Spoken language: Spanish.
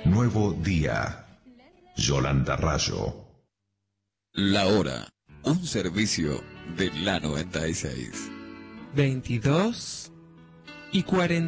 Nuevo día. Yolanda Rayo. La hora. Un servicio de la 96. 22:40.